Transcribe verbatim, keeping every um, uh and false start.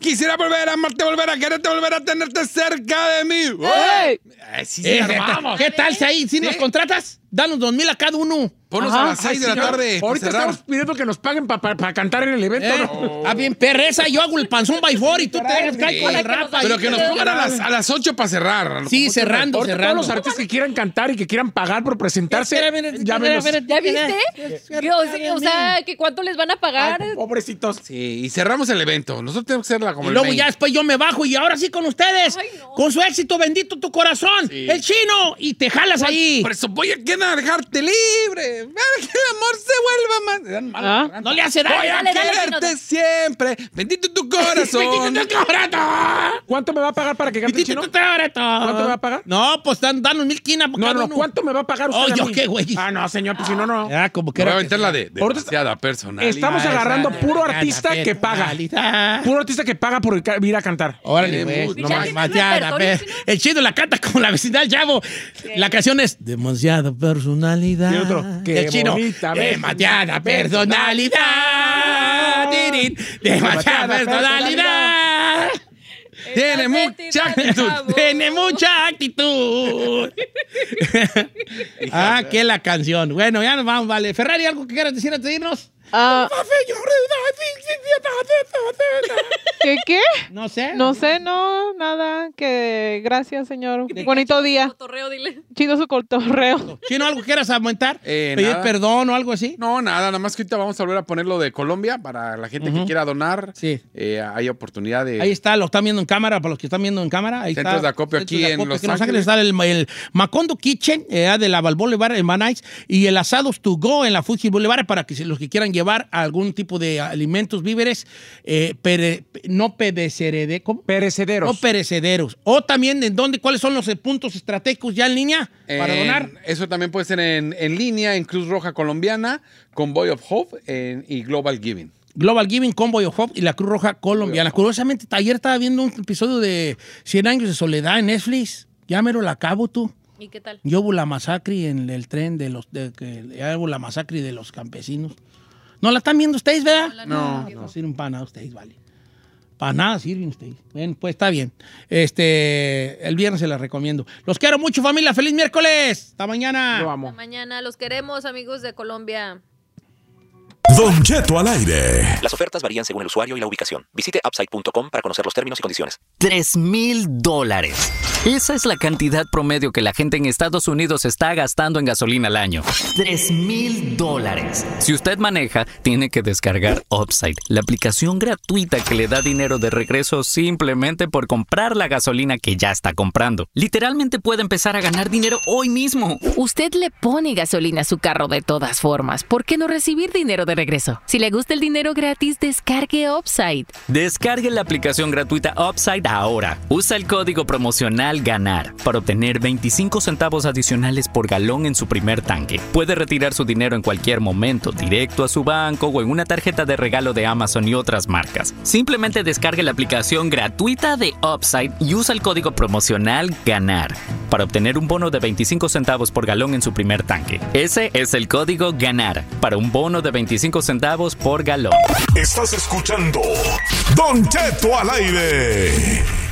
Quisiera volver a amarte, volver a quererte, volver a tenerte cerca de mí. ¡Ey! Eh, sí, Eh, sí, armamos. ¿Qué tal, Saí? ¿Sí nos contratas? Danos dos mil a cada uno. Ponos Ajá. a las seis de la Señor, tarde. para ahorita cerrar. estamos pidiendo que nos paguen para cantar en el evento. ¿Eh? ¿no? Ah, bien, perreza, yo hago el panzón by four y tú te dejas caer con el rap. Pero ahí. que nos pongan a las, a las ocho para cerrar. Sí, cerrando, Ahorita cerrando. todos los artistas que quieran cantar y que quieran pagar por presentarse, Espera, espera, espera, llámenos. espera, ¿Ya espera. viste? ¿Qué, o, sea, o sea, ¿que ¿cuánto les van a pagar? Ay, pobrecitos. Sí, y cerramos el evento. Nosotros tenemos que hacerla como Y el luego main. ya después yo me bajo y ahora sí con ustedes. Ay, no. Con su éxito, bendito tu corazón. Sí. El chino. Y te jalas ahí. Por eso voy a quedar, dejarte libre. Para que el amor se vuelva más. Me dan mala Ah. garganta. No le hace daño. Voy a Dale, dale, quererte Chino. siempre. Bendito tu corazón. Bendito tu corazón. ¿Cuánto me va a pagar para que cante el Bendito chino? tu corazón. ¿Cuánto me va a pagar? No, pues dan, danos mil quinas. por No, cada no, uno. ¿cuánto me va a pagar usted Oh, a ¿yo mí? qué, güey? Ah, no, señor, pues si no, no. Ah, como que Voy a era. aventar la de Ahorita- demasiada personalidad. Estamos agarrando puro Esa, artista que paga. personalidad. Puro artista que paga por ca- ir a cantar. Órale, Tiene güey. mucho. No ¿Ya más, tienes más, ya, repertorio, a ver. Chino? El chino la canta como la vecindad del Chavo. La canción es Demasiada personalidad. Y otro, qué el chino. bonita Demasiada personalidad. Tirin, Demasiada personalidad. Tiene mucha actitud. Tiene mucha actitud. Ah, qué la canción. Bueno, ya nos vamos, vale. Ferrari, ¿algo que quieras decir antes de irnos? Ah, ¿Qué qué? No sé. No sé, no, nada. Que gracias, señor. Bonito día. Cotorreo, dile. Chido su cotorreo. ¿Chino, algo que quieras aumentar? Eh, ¿Pedir nada. perdón o algo así? No, nada, nada más que ahorita vamos a volver a poner lo de Colombia para la gente que quiera donar. Sí. Eh, hay oportunidad de. Ahí está, lo están viendo en cámara, para los que están viendo en cámara. Ahí Centros está. de acopio Centros aquí de en acopio Los aquí en Los Ángeles. Ángeles. Está el, el Macondo Kitchen eh, de la Balboa Boulevard en Van Nuys y el Asados to Go en la Fuji Boulevard para que si los que quieran llevar algún tipo de alimentos, víveres, eh, pere- no perecederos. ¿Cómo? Perecederos. No perecederos. O también en dónde, cuáles son los eh, puntos estratégicos ya en línea para En- donar. Eso también puede ser en, en línea, en Cruz Roja Colombiana, Convoy of Hope en- y Global Giving. Global Giving, Convoy of Hope y la Cruz Roja Colombiana. Curiosamente, ayer estaba viendo un episodio de cien años de soledad en Netflix. Ya mero la acabo, tú. ¿Y qué tal? Yo hubo la masacre en el tren de los... De, que, ya hubo la masacre de los campesinos. ¿No la están viendo ustedes, verdad? No, No sirven para nada ustedes, vale. Para nada sirven ustedes. Bueno, pues está bien. Este, el viernes se las recomiendo. Los quiero mucho, familia. ¡Feliz miércoles! ¡Hasta mañana! Lo amo. Mañana los queremos, amigos de Colombia. Don Cheto al aire. Las ofertas varían según el usuario y la ubicación. Visite upside punto com para conocer los términos y condiciones. Tres mil dólares. Esa es la cantidad promedio que la gente en Estados Unidos está gastando en gasolina al año. Tres mil dólares. Si usted maneja, tiene que descargar Upside, la aplicación gratuita que le da dinero de regreso simplemente por comprar la gasolina que ya está comprando. Literalmente puede empezar a ganar dinero hoy mismo. Usted le pone gasolina a su carro de todas formas. ¿Por qué no recibir dinero de regreso? Si le gusta el dinero gratis, descargue Upside. Descargue la aplicación gratuita Upside ahora. Usa el código promocional GANAR para obtener veinticinco centavos adicionales por galón en su primer tanque. Puede retirar su dinero en cualquier momento, directo a su banco o en una tarjeta de regalo de Amazon y otras marcas. Simplemente descargue la aplicación gratuita de Upside y usa el código promocional GANAR para obtener un bono de veinticinco centavos por galón en su primer tanque. Ese es el código GANAR para un bono de veinticinco centavos por galón. Estás escuchando Don Cheto al aire.